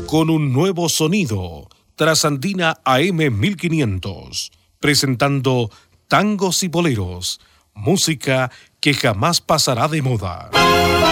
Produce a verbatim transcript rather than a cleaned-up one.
con un nuevo sonido, Trasandina A M mil quinientos, presentando tangos y boleros, música que jamás pasará de moda.